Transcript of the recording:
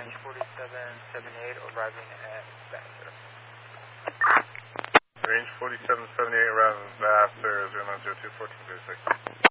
range 4778, arriving at Vassar. Range 4778, arriving at Vassar, 0902436.